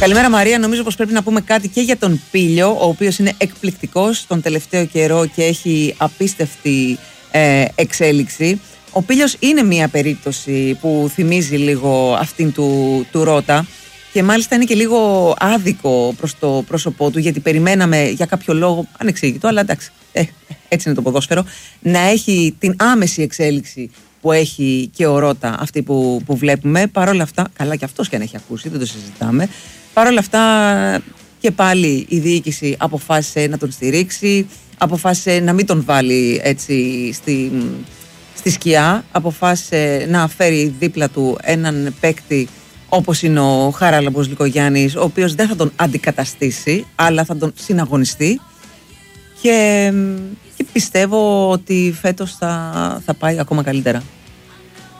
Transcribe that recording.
Καλημέρα Μαρία, νομίζω πως πρέπει να πούμε κάτι και για τον Πήλιο, ο οποίος είναι εκπληκτικός τον τελευταίο καιρό και έχει απίστευτη εξέλιξη. Ο Πήλιος είναι μια περίπτωση που θυμίζει λίγο αυτήν του Ρώτα και μάλιστα είναι και λίγο άδικο προς το πρόσωπό του, γιατί περιμέναμε για κάποιο λόγο, ανεξήγητο, αλλά εντάξει, έτσι είναι το ποδόσφαιρο, να έχει την άμεση εξέλιξη που έχει και ο Ρώτα, αυτή που βλέπουμε. Παρ' όλα αυτά, καλά και αυτός και αν έχει ακούσει, δεν το συζητάμε. Παρ' όλα αυτά και πάλι η διοίκηση αποφάσισε να τον στηρίξει, αποφάσισε να μην τον βάλει έτσι στη σκιά, αποφάσισε να φέρει δίπλα του έναν παίκτη όπως είναι ο Χαράλαμπος Λυκογιάννης, ο οποίος δεν θα τον αντικαταστήσει, αλλά θα τον συναγωνιστεί και πιστεύω ότι φέτος θα πάει ακόμα καλύτερα.